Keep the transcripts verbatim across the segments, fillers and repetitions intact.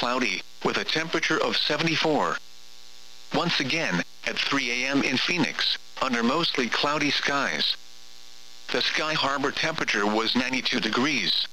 cloudy, with a temperature of seventy-four. Once again, at three a m in Phoenix, under mostly cloudy skies. The Sky Harbor temperature was ninety-two degrees.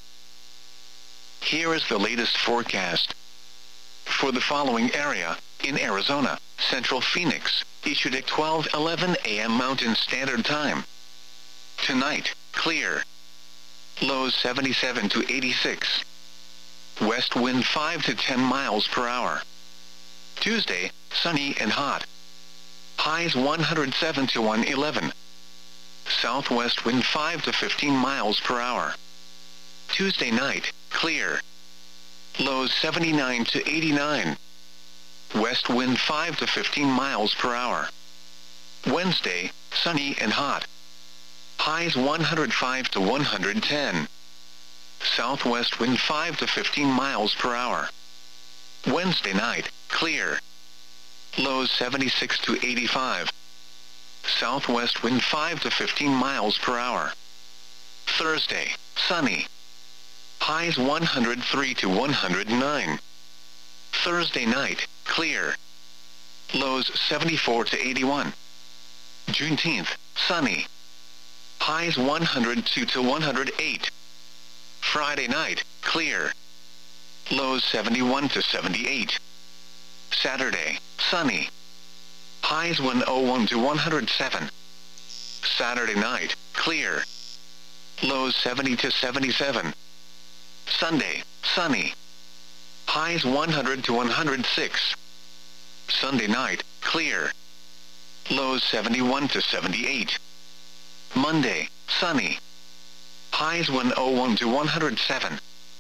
Here is the latest forecast. For the following area, in Arizona, Central Phoenix, issued at twelve eleven a m Mountain Standard Time. Tonight, clear. Lows seventy-seven to eighty-six. West wind five to ten miles per hour. Tuesday, sunny and hot. Highs one hundred seven to one hundred eleven. Southwest wind five to fifteen miles per hour. Tuesday night, clear. Lows seventy-nine to eighty-nine. West wind five to fifteen miles per hour. Wednesday, sunny and hot. Highs one hundred five to one hundred ten. Southwest wind five to fifteen miles per hour. Wednesday night, clear. Lows seventy-six to eighty-five. Southwest wind five to fifteen miles per hour. Thursday, sunny. Highs one hundred three to one hundred nine. Thursday night, clear. Lows seventy-four to eighty-one. Juneteenth, sunny. Highs one hundred two to one hundred eight. Friday night, clear. Lows seventy-one to seventy-eight. Saturday, sunny. Highs one oh one to one hundred seven. Saturday night, clear. Lows seventy to seventy-seven. Sunday, sunny. Highs one hundred to one hundred six. Sunday night, clear. Lows seventy-one to seventy-eight. Monday, sunny. Highs one oh one to one hundred seven.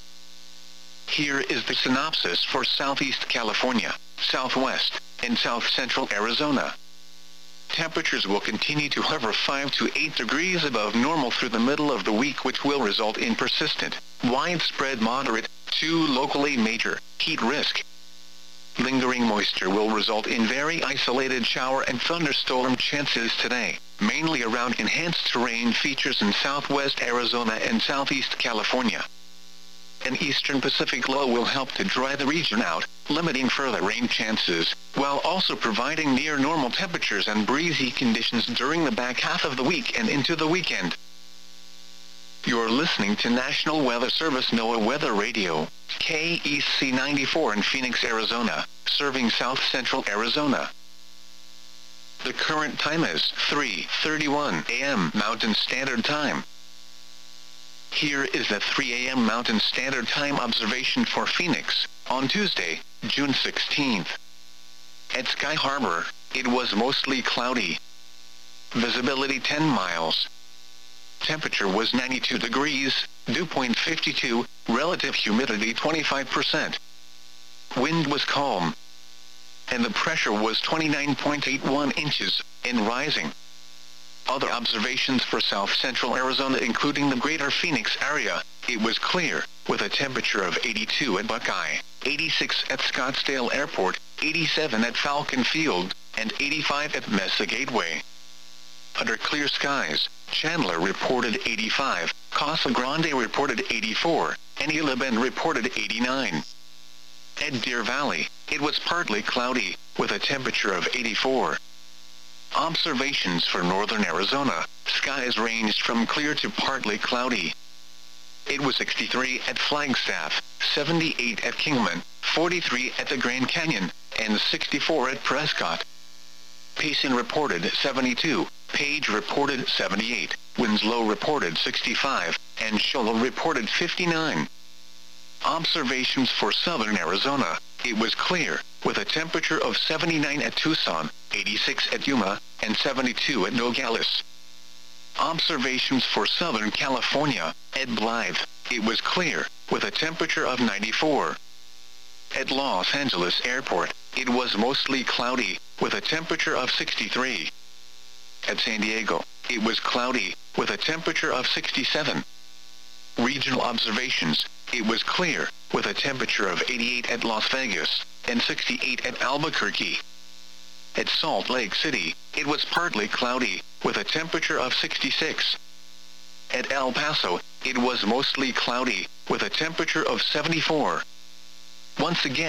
Here is the synopsis for Southeast California, Southwest, and South Central Arizona. Temperatures will continue to hover five to eight degrees above normal through the middle of the week, which will result in persistent, widespread moderate, to locally major, heat risk. Lingering moisture will result in very isolated shower and thunderstorm chances today, mainly around enhanced terrain features in southwest Arizona and southeast California. An eastern Pacific low will help to dry the region out, limiting further rain chances, while also providing near normal temperatures and breezy conditions during the back half of the week and into the weekend. You're listening to National Weather Service NOAA Weather Radio, K E C ninety-four in Phoenix, Arizona, serving south central Arizona. The current time is three thirty-one a m Mountain Standard Time. Here is the three a m Mountain Standard Time observation for Phoenix, on Tuesday, June sixteenth. At Sky Harbor, it was mostly cloudy. Visibility ten miles. Temperature was ninety-two degrees, dew point fifty-two, relative humidity twenty-five percent. Wind was calm. And the pressure was twenty-nine point eight one inches, and rising. Other observations for south central Arizona, including the greater Phoenix area, it was clear, with a temperature of eighty-two at Buckeye, eighty-six at Scottsdale Airport, eighty-seven at Falcon Field, and eighty-five at Mesa Gateway. Under clear skies, Chandler reported eighty-five, Casa Grande reported eighty-four, and Isla Bend reported eighty-nine. At Deer Valley, it was partly cloudy, with a temperature of eighty-four. Observations for northern Arizona, skies ranged from clear to partly cloudy. It was sixty-three at Flagstaff, seventy-eight at Kingman, forty-three at the Grand Canyon, and sixty-four at Prescott. Payson reported seventy-two, Page reported seventy-eight, Winslow reported sixty-five, and Shoal reported fifty-nine. Observations for southern Arizona, it was clear, with a temperature of seventy-nine at Tucson, eighty-six at Yuma, and seventy-two at Nogales. Observations for southern California, at Blythe, it was clear, with a temperature of ninety-four. At Los Angeles Airport, it was mostly cloudy, with a temperature of sixty-three. At San Diego, it was cloudy, with a temperature of sixty-seven. Regional observations, it was clear, with a temperature of eighty-eight at Las Vegas, and sixty-eight at Albuquerque. At Salt Lake City, it was partly cloudy, with a temperature of sixty-six. At El Paso, it was mostly cloudy, with a temperature of seventy-four. Once again,